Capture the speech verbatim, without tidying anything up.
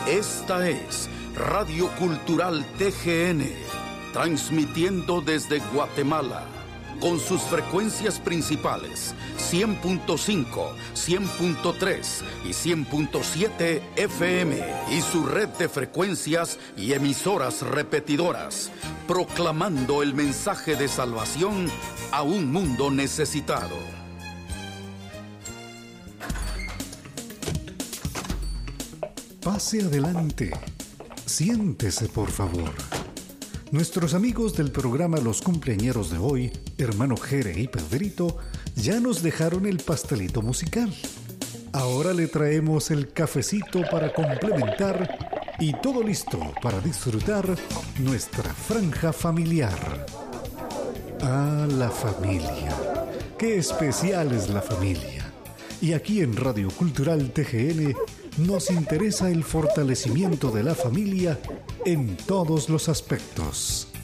Esta es Radio Cultural T G N, transmitiendo desde Guatemala, con sus frecuencias principales cien punto cinco, cien punto tres y cien punto siete F M y su red de frecuencias y emisoras repetidoras, proclamando el mensaje de salvación a un mundo necesitado. Pase adelante. Siéntese, por favor. Nuestros amigos del programa Los Cumpleañeros de hoy, hermano Jere y Pedrito, ya nos dejaron el pastelito musical. Ahora le traemos el cafecito para complementar y todo listo para disfrutar nuestra franja familiar. Ah, la familia. Qué especial es la familia. Y aquí en Radio Cultural T G N nos interesa el fortalecimiento de la familia en todos los aspectos.